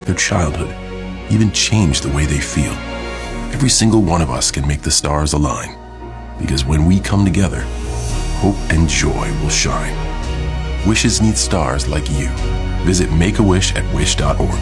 their childhood, even change the way they feel. Every single one of us can make the stars align, because when we come together, hope and joy will shine. Wishes need stars like you. Visit Make-A-Wish at wish.org.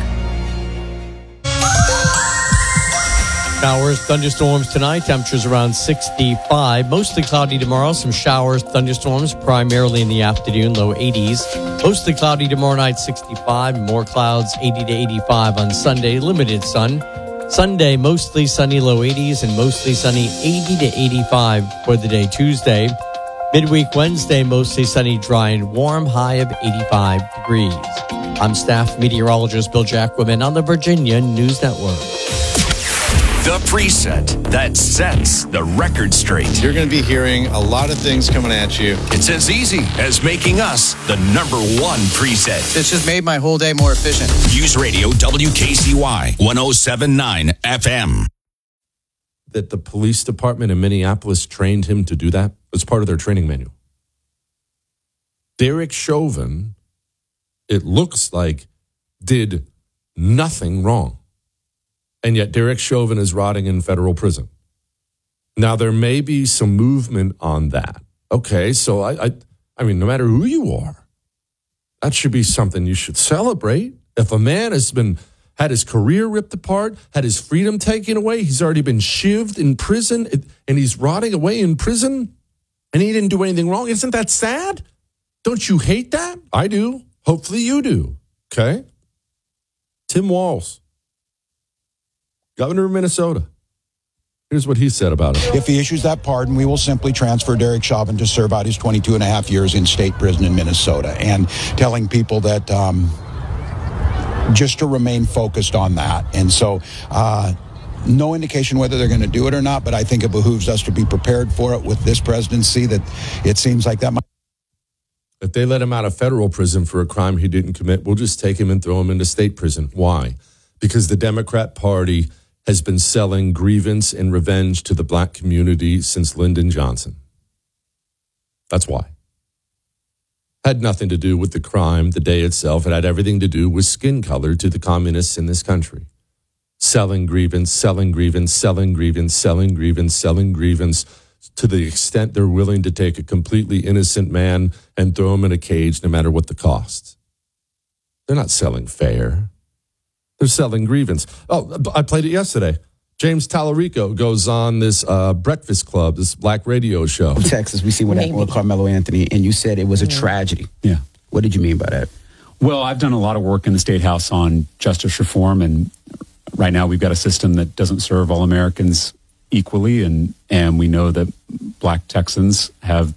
Showers, thunderstorms tonight. Temperatures around 65. Mostly cloudy tomorrow. Some showers, thunderstorms, primarily in the afternoon, low 80s. Mostly cloudy tomorrow night, 65. More clouds, 80 to 85 on Sunday. Limited sun. Sunday, mostly sunny, low 80s, and mostly sunny, 80 to 85 for the day. Tuesday, midweek Wednesday, mostly sunny, dry and warm, high of 85 degrees. I'm staff meteorologist Bill Jacquemin on the Virginia News Network. The preset that sets the record straight. You're going to be hearing a lot of things coming at you. It's as easy as making us the number one preset. It's just made my whole day more efficient. News Radio WKCY 107.9 FM. That the police department in Minneapolis trained him to do that as part of their training manual. Derek Chauvin, it looks like, did nothing wrong. And yet Derek Chauvin is rotting in federal prison. Now, there may be some movement on that. Okay, so I mean, no matter who you are, that should be something you should celebrate. If a man has had his career ripped apart, had his freedom taken away, he's already been shivved in prison, and he's rotting away in prison, and he didn't do anything wrong, isn't that sad? Don't you hate that? I do. Hopefully you do. Okay? Tim Walz, Governor of Minnesota. Here's what he said about it. If he issues that pardon, we will simply transfer Derek Chauvin to serve out his 22 and a half years in state prison in Minnesota, and telling people that just to remain focused on that. And so no indication whether they're going to do it or not, but I think it behooves us to be prepared for it with this presidency, that it seems like that might. If they let him out of federal prison for a crime he didn't commit, we'll just take him and throw him into state prison. Why? Because the Democrat Party has been selling grievance and revenge to the black community since Lyndon Johnson. That's why. Had nothing to do with the crime, the day itself. It had everything to do with skin color to the communists in this country. Selling grievance, selling grievance, selling grievance, selling grievance, selling grievance, to the extent they're willing to take a completely innocent man and throw him in a cage no matter what the cost. They're not selling fair. They're selling grievance. Oh, I played it yesterday. James Tallarico goes on this Breakfast Club, this black radio show. In Texas, we see what happened with Carmelo Anthony, and you said it was a tragedy. Yeah. What did you mean by that? Well, I've done a lot of work in the State House on justice reform, and right now we've got a system that doesn't serve all Americans equally, and we know that black Texans have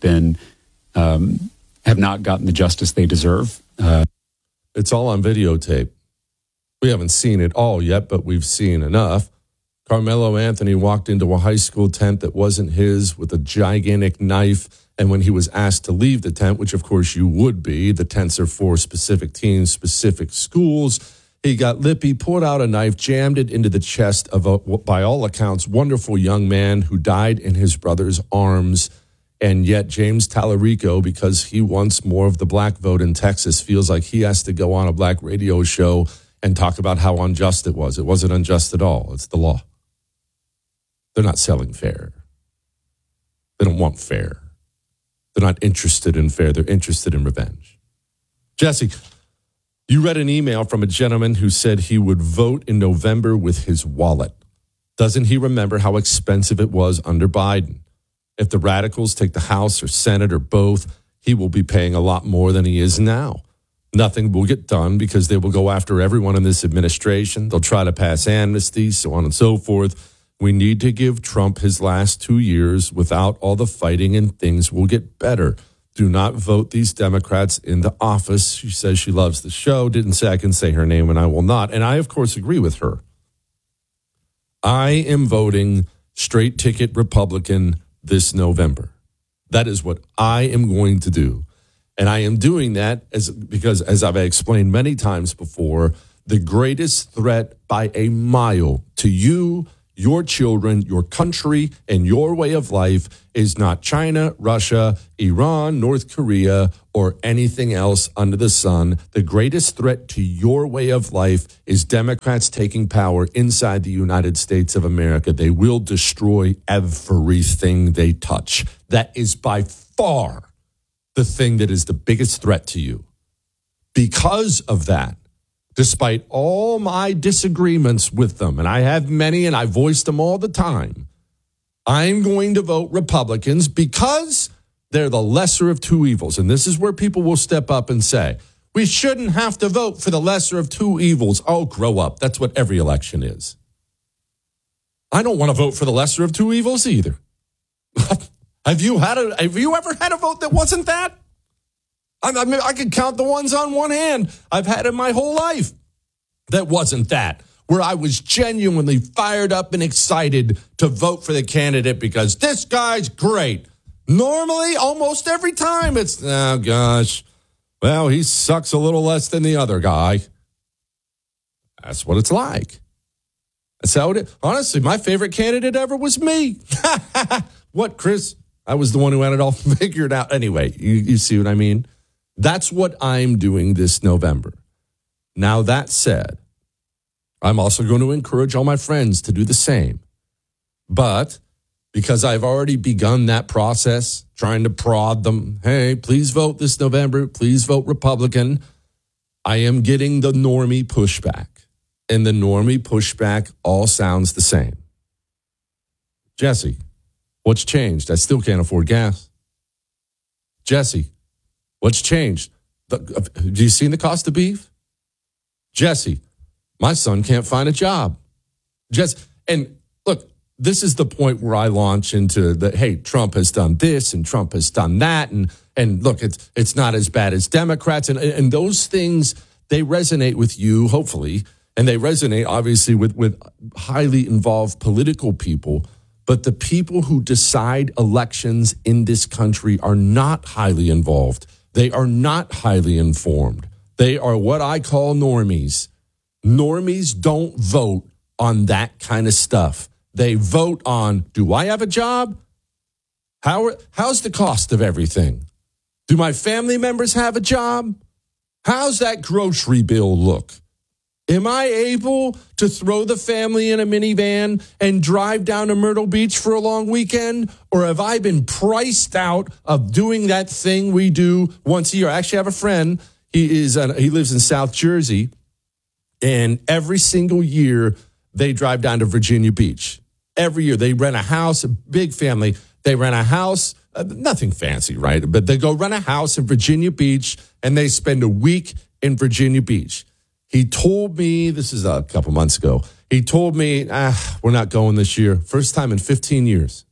not gotten the justice they deserve. It's all on videotape. We haven't seen it all yet, but we've seen enough. Carmelo Anthony walked into a high school tent that wasn't his with a gigantic knife, and when he was asked to leave the tent, which of course you would be, the tents are for specific teams, specific schools, he got lippy, pulled out a knife, jammed it into the chest of a, by all accounts, wonderful young man who died in his brother's arms. And yet James Tallarico, because he wants more of the black vote in Texas, feels like he has to go on a black radio show and talk about how unjust it was. It wasn't unjust at all. It's the law. They're not selling fair. They don't want fair. They're not interested in fair. They're interested in revenge. Jesse, you read an email from a gentleman who said he would vote in November with his wallet. Doesn't he remember how expensive it was under Biden? If the radicals take the House or Senate or both, he will be paying a lot more than he is now. Nothing will get done because they will go after everyone in this administration. They'll try to pass amnesty, so on and so forth. We need to give Trump his last 2 years without all the fighting, and things will get better. Do not vote these Democrats into office. She says she loves the show. Didn't say I can say her name, and I will not. And I, of course, agree with her. I am voting straight ticket Republican this November. That is what I am going to do. And I am doing that because, as I've explained many times before, the greatest threat by a mile to you, your children, your country, and your way of life is not China, Russia, Iran, North Korea, or anything else under the sun. The greatest threat to your way of life is Democrats taking power inside the United States of America. They will destroy everything they touch. That is by far the thing that is the biggest threat to you. Because of that, despite all my disagreements with them, and I have many and I voice them all the time, I'm going to vote Republicans because they're the lesser of two evils. And this is where people will step up and say, we shouldn't have to vote for the lesser of two evils. Oh, grow up. That's what every election is. I don't want to vote for the lesser of two evils either. Have you ever had a vote that wasn't that? I mean, I could count the ones on one hand I've had in my whole life that wasn't that, where I was genuinely fired up and excited to vote for the candidate because this guy's great. Normally, almost every time, it's, oh, gosh, well, he sucks a little less than the other guy. That's what it's like. That's how it is. Honestly, my favorite candidate ever was me. What, Chris? I was the one who had it all figured out. Anyway, you see what I mean? That's what I'm doing this November. Now, that said, I'm also going to encourage all my friends to do the same. But because I've already begun that process, trying to prod them, hey, please vote this November, please vote Republican, I am getting the normie pushback. And the normie pushback all sounds the same. Jesse, what's changed? I still can't afford gas. Jesse, what's changed? Do you see the cost of beef? Jesse, my son can't find a job. And look, this is the point where I launch into the, hey, Trump has done this and Trump has done that. And look, it's not as bad as Democrats. And those things, they resonate with you, hopefully. And they resonate, obviously, with highly involved political people. But the people who decide elections in this country are not highly involved. They are not highly informed. They are what I call normies. Normies don't vote on that kind of stuff. They vote on, do I have a job? How's the cost of everything? Do my family members have a job? How's that grocery bill look? Am I able to throw the family in a minivan and drive down to Myrtle Beach for a long weekend? Or have I been priced out of doing that thing we do once a year? I actually have a friend. He lives in South Jersey. And every single year, they drive down to Virginia Beach. Every year, they rent a house, a big family. They rent a house, nothing fancy, right? But they go rent a house in Virginia Beach, and they spend a week in Virginia Beach. He told me, this is a couple months ago, he told me, we're not going this year. First time in 15 years.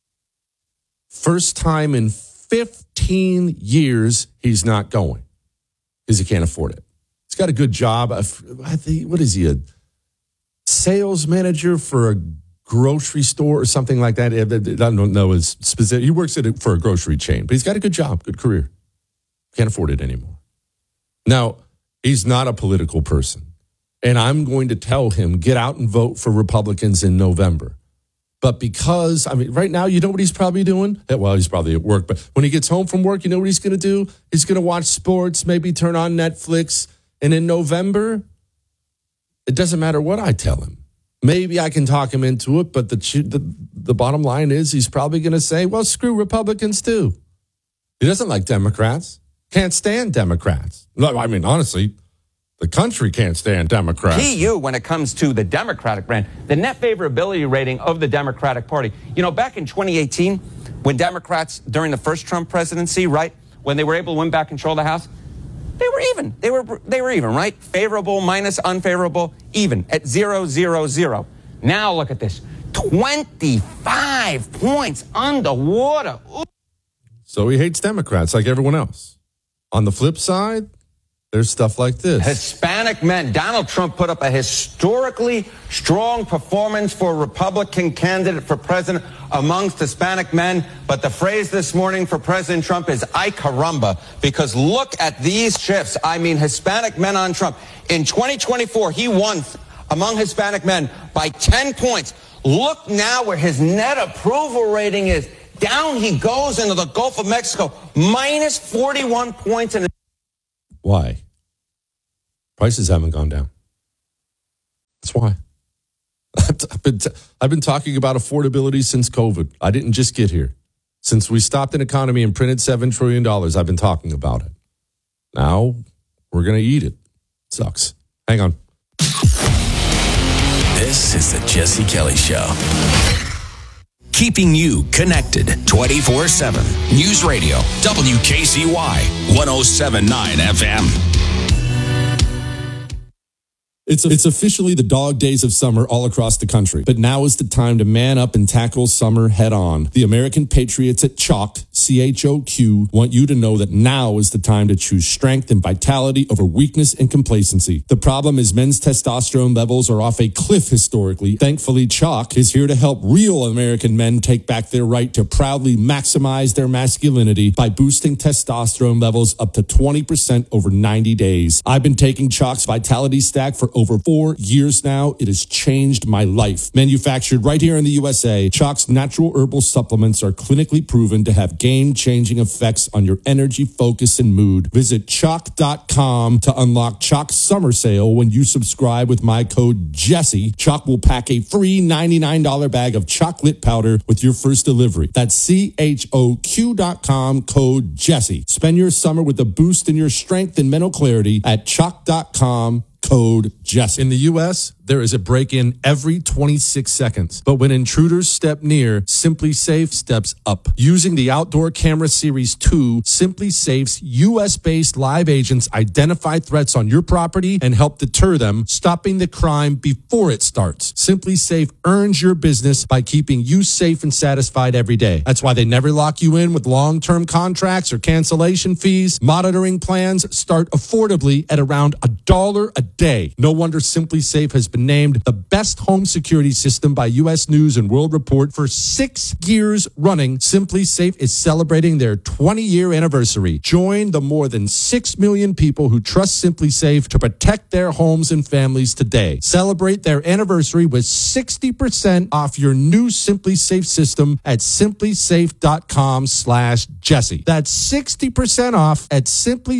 First time in 15 years he's not going because he can't afford it. He's got a good job. I think, what is he, a sales manager for a grocery store or something like that? I don't know his specific. He works for a grocery chain, but he's got a good job, good career. Can't afford it anymore. Now, he's not a political person. And I'm going to tell him, get out and vote for Republicans in November. But because, right now, you know what he's probably doing? Well, he's probably at work. But when he gets home from work, you know what he's going to do? He's going to watch sports, maybe turn on Netflix. And in November, it doesn't matter what I tell him. Maybe I can talk him into it. But the bottom line is he's probably going to say, well, screw Republicans too. He doesn't like Democrats. Can't stand Democrats. No, honestly, the country can't stand Democrats. When it comes to the Democratic brand, the net favorability rating of the Democratic Party. You know, back in 2018, when Democrats, during the first Trump presidency, right, when they were able to win back control of the House, they were even. They were even, right? Favorable minus unfavorable, even at 0-0-0. Now look at this. 25 points underwater. Ooh. So he hates Democrats like everyone else. On the flip side, there's stuff like this. Hispanic men. Donald Trump put up a historically strong performance for a Republican candidate for president amongst Hispanic men. But the phrase this morning for President Trump is ay caramba, because look at these shifts. Hispanic men on Trump. In 2024, he won among Hispanic men by 10 points. Look now where his net approval rating is. Down he goes into the Gulf of Mexico, minus 41 points. Why? Prices haven't gone down. That's why. I've been talking about affordability since COVID. I didn't just get here. Since we stopped an economy and printed $7 trillion, I've been talking about it. Now we're going to eat it. Sucks. Hang on. This is the Jesse Kelly Show. Keeping you connected 24/7. News Radio, WKCY, 107.9 FM. It's officially the dog days of summer all across the country. But now is the time to man up and tackle summer head on. The American Patriots at Choq, CHOQ, want you to know that now is the time to choose strength and vitality over weakness and complacency. The problem is men's testosterone levels are off a cliff historically. Thankfully, Choq is here to help real American men take back their right to proudly maximize their masculinity by boosting testosterone levels up to 20% over 90 days. I've been taking Choq's Vitality Stack for over 4 years now. It has changed my life. Manufactured right here in the USA, Choq's natural herbal supplements are clinically proven to have game-changing effects on your energy, focus, and mood. Visit Choq.com to unlock Choq's summer sale. When you subscribe with my code Jesse, Choq will pack a free $99 bag of chocolate powder with your first delivery. That's CHOQ.com, code Jesse. Spend your summer with a boost in your strength and mental clarity at Choq.com. Code Jesse. In the U.S., there is a break-in every 26 seconds. But when intruders step near, Simply Safe steps up. Using the Outdoor Camera Series 2, Simply Safe's U.S.-based live agents identify threats on your property and help deter them, stopping the crime before it starts. Simply Safe earns your business by keeping you safe and satisfied every day. That's why they never lock you in with long-term contracts or cancellation fees. Monitoring plans start affordably at around $1 a day. No wonder Simply Safe has been named the best home security system by U.S. News and World Report for 6 years running. Simply Safe is celebrating their 20-year anniversary. Join the more than 6 million people who trust Simply Safe to protect their homes and families today. Celebrate their anniversary with 60% off your new Simply Safe system at simplysafe.com/Jesse. That's 60% off at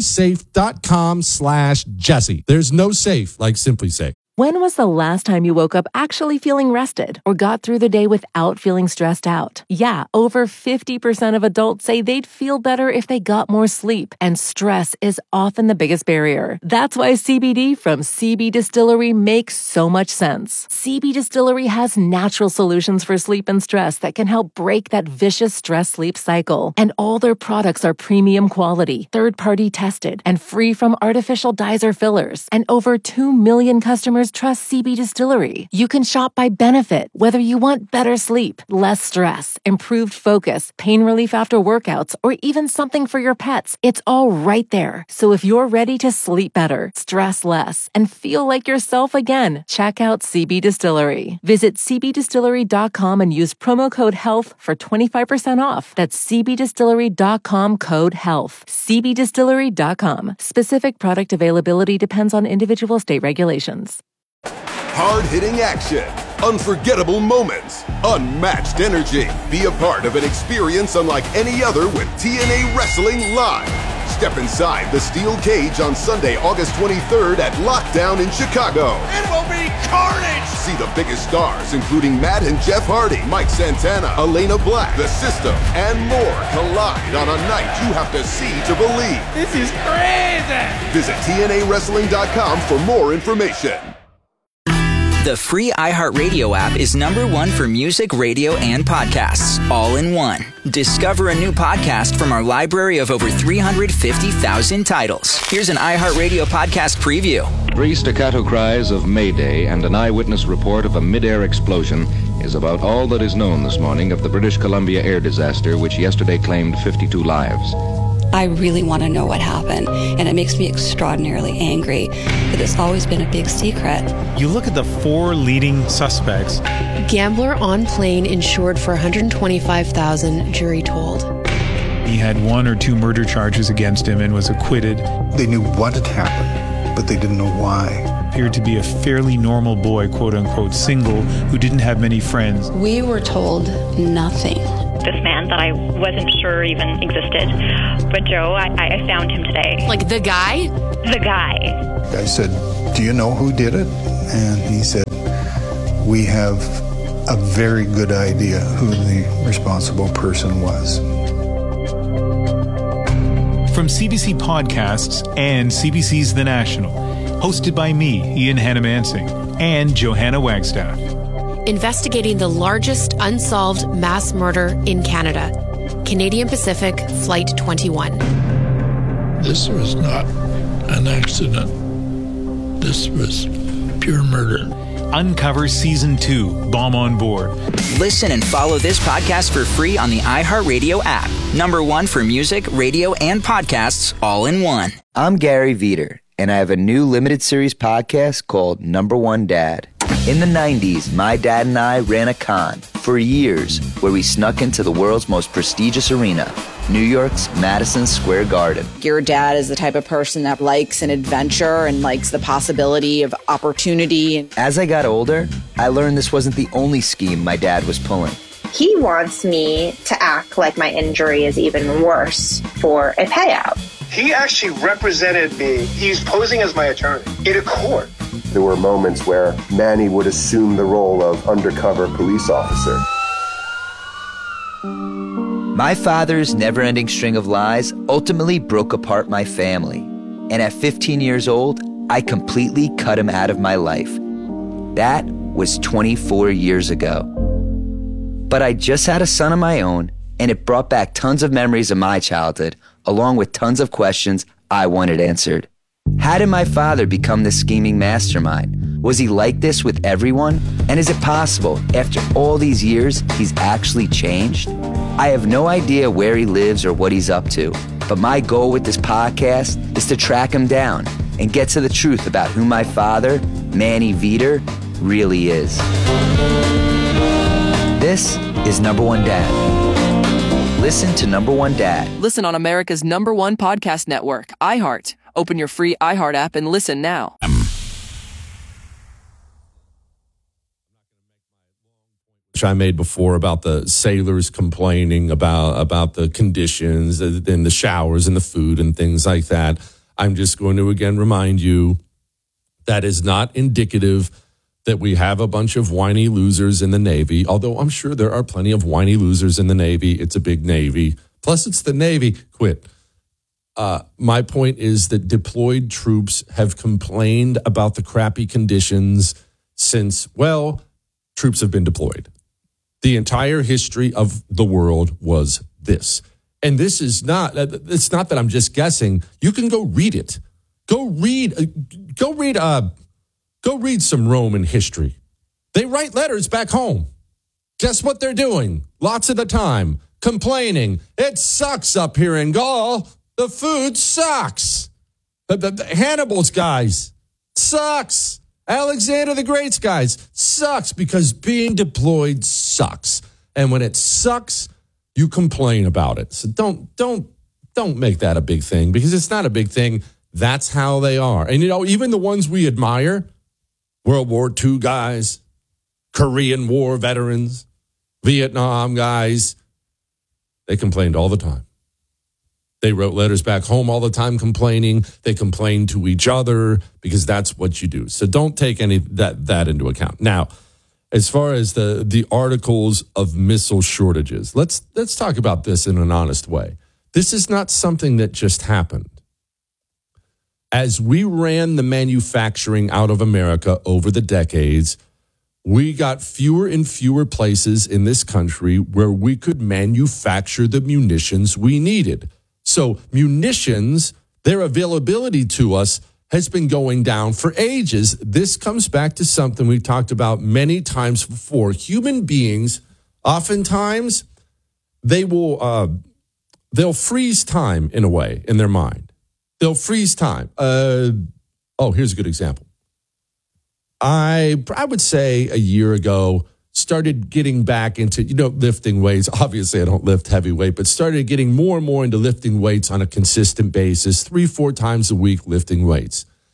simplysafe.com/Jesse. There's no safe like Simply Safe. When was the last time you woke up actually feeling rested or got through the day without feeling stressed out? Yeah, over 50% of adults say they'd feel better if they got more sleep, and stress is often the biggest barrier. That's why CBD from CB Distillery makes so much sense. CB Distillery has natural solutions for sleep and stress that can help break that vicious stress-sleep cycle. And all their products are premium quality, third-party tested, and free from artificial dyes or fillers. And over 2 million customers trust CB Distillery. You can shop by benefit, whether you want better sleep, less stress, improved focus, pain relief after workouts, or even something for your pets. It's all right there. So if you're ready to sleep better, stress less, and feel like yourself again, check out CB Distillery. Visit cbdistillery.com and use promo code HEALTH for 25% off. That's cbdistillery.com, code HEALTH. cbdistillery.com. Specific product availability depends on individual state regulations. Hard-hitting action, unforgettable moments, unmatched energy. Be a part of an experience unlike any other with TNA Wrestling Live. Step inside the steel cage on Sunday, August 23rd at Lockdown in Chicago. It will be carnage! See the biggest stars, including Matt and Jeff Hardy, Mike Santana, Elena Black, The System, and more collide on a night you have to see to believe. This is crazy! Visit TNAWrestling.com for more information. The free iHeartRadio app is #1 for music, radio, and podcasts, all in one. Discover a new podcast from our library of over 350,000 titles. Here's an iHeartRadio podcast preview. 3 staccato cries of Mayday and an eyewitness report of a mid-air explosion is about all that is known this morning of the British Columbia air disaster, which yesterday claimed 52 lives. I really want to know what happened, and it makes me extraordinarily angry that it's always been a big secret. You look at the 4 leading suspects. Gambler on plane insured for $125,000, jury told. He had 1 or 2 murder charges against him and was acquitted. They knew what had happened, but they didn't know why. appeared to be a fairly normal boy, quote unquote, single, who didn't have many friends. We were told nothing. This man that I wasn't sure even existed. But Joe, I found him today. Like the guy? The guy. I said, "Do you know who did it?" And he said, "We have a very good idea who the responsible person was." From CBC Podcasts and CBC's The National, hosted by me, Ian Hannah-Mansing, and Johanna Wagstaff. Investigating the largest unsolved mass murder in Canada. Canadian Pacific Flight 21. This was not an accident. This was pure murder. Uncover Season 2, Bomb on Board. Listen and follow this podcast for free on the iHeartRadio app. #1 for music, radio, and podcasts all in one. I'm Gary Veter, and I have a new limited series podcast called #1 Dad. In the 90s, my dad and I ran a con for years where we snuck into the world's most prestigious arena, New York's Madison Square Garden. Your dad is the type of person that likes an adventure and likes the possibility of opportunity. As I got older, I learned this wasn't the only scheme my dad was pulling. He wants me to act like my injury is even worse for a payout. He actually represented me. He's posing as my attorney in a court. There were moments where Manny would assume the role of undercover police officer. My father's never-ending string of lies ultimately broke apart my family. And at 15 years old, I completely cut him out of my life. That was 24 years ago. But I just had a son of my own, and it brought back tons of memories of my childhood, along with tons of questions I wanted answered. How did my father become this scheming mastermind? Was he like this with everyone? And is it possible, after all these years, he's actually changed? I have no idea where he lives or what he's up to, but my goal with this podcast is to track him down and get to the truth about who my father, Manny Veter, really is. This is #1 Dad. Listen to #1 Dad. Listen on America's #1 podcast network, iHeart. Open your free iHeart app and listen now. Which I made before about the sailors complaining about the conditions and the showers and the food and things like that. I'm just going to again remind you that is not indicative that we have a bunch of whiny losers in the Navy, although I'm sure there are plenty of whiny losers in the Navy. It's a big Navy. Plus, it's the Navy. Quit. My point is that deployed troops have complained about the crappy conditions since, well, troops have been deployed. The entire history of the world was this. And this is not, it's not that I'm just guessing. You can go read it. Go read some Roman history. They write letters back home. Guess what they're doing? Lots of the time, complaining. It sucks up here in Gaul. The food sucks. Hannibal's guys sucks. Alexander the Great's guys sucks because being deployed sucks. And when it sucks, you complain about it. So don't make that a big thing because it's not a big thing. That's how they are. And you know, even the ones we admire, World War II guys, Korean War veterans, Vietnam guys, they complained all the time. They wrote letters back home all the time complaining. They complained to each other because that's what you do. So don't take any that into account. Now, as far as the articles of missile shortages, let's talk about this in an honest way. This is not something that just happened. As we ran the manufacturing out of America over the decades, we got fewer and fewer places in this country where we could manufacture the munitions we needed. So munitions, their availability to us has been going down for ages. This comes back to something we've talked about many times before. Human beings, oftentimes, they'll freeze time in a way in their mind. They'll freeze time. Here's a good example. I would say a year ago, started getting back into, lifting weights. Obviously, I don't lift heavy weight, but started getting more and more into lifting weights on a consistent basis, 3-4 times a week lifting weights.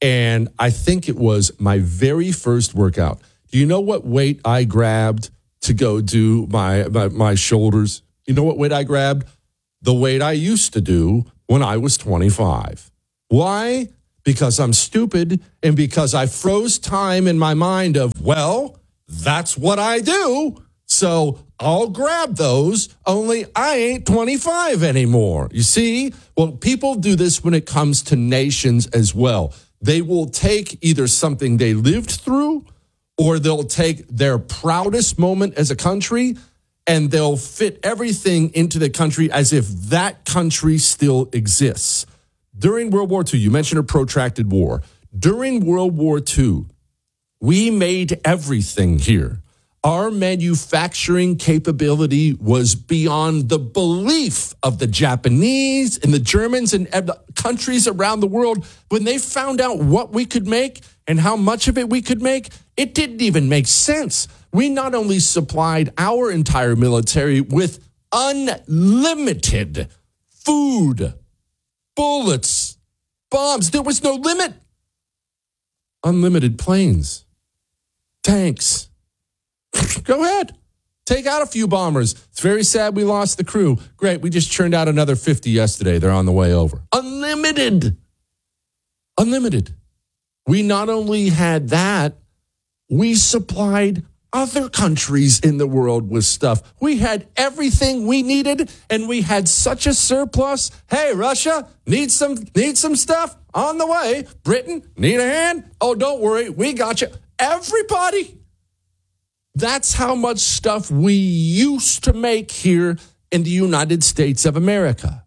And I think it was my very first workout. Do you know what weight I grabbed to go do my shoulders? You know what weight I grabbed? The weight I used to do when I was 25. Why? Because I'm stupid and because I froze time in my mind of, well, that's what I do. So I'll grab those, only I ain't 25 anymore. You see? Well, people do this when it comes to nations as well. They will take either something they lived through or they'll take their proudest moment as a country and they'll fit everything into the country as if that country still exists. During World War II, you mentioned a protracted war. During World War II, we made everything here. Our manufacturing capability was beyond the belief of the Japanese and the Germans and countries around the world. When they found out what we could make and how much of it we could make, it didn't even make sense. We not only supplied our entire military with unlimited food, bullets, bombs. There was no limit. Unlimited planes, tanks. Go ahead. Take out a few bombers. It's very sad we lost the crew. Great. We just churned out another 50 yesterday. They're on the way over. Unlimited. Unlimited. We not only had that, we supplied other countries in the world with stuff. We had everything we needed, and we had such a surplus. Hey, Russia, need some stuff? On the way. Britain, need a hand? Oh, don't worry. We got you. Everybody. That's how much stuff we used to make here in the United States of America.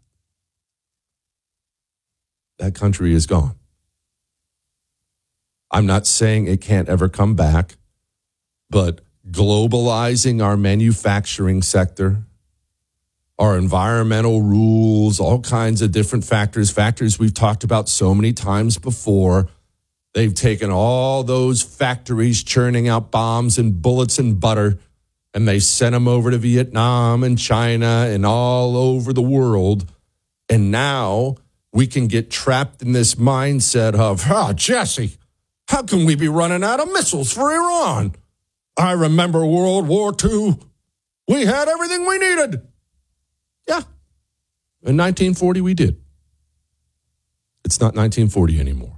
That country is gone. I'm not saying it can't ever come back, but globalizing our manufacturing sector, our environmental rules, all kinds of different factors we've talked about so many times before. They've taken all those factories churning out bombs and bullets and butter, and they sent them over to Vietnam and China and all over the world. And now we can get trapped in this mindset of, Jesse, how can we be running out of missiles for Iran? I remember World War II. We had everything we needed. Yeah. In 1940, we did. It's not 1940 anymore.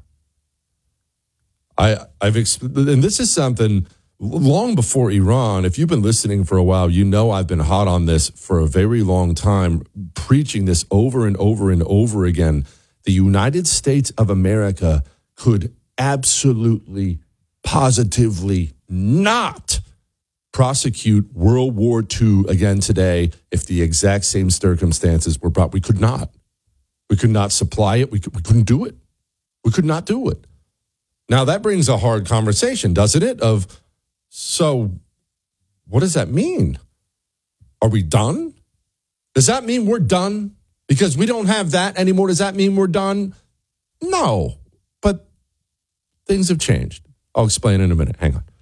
And this is something long before Iran. If you've been listening for a while, you know I've been hot on this for a very long time, preaching this over and over and over again. The United States of America could absolutely, positively not prosecute World War II again today if the exact same circumstances were brought. We could not. We could not supply it. We couldn't do it. We could not do it. Now, that brings a hard conversation, doesn't it? So what does that mean? Are we done? Does that mean we're done? Because we don't have that anymore, does that mean we're done? No, but things have changed. I'll explain in a minute. Hang on.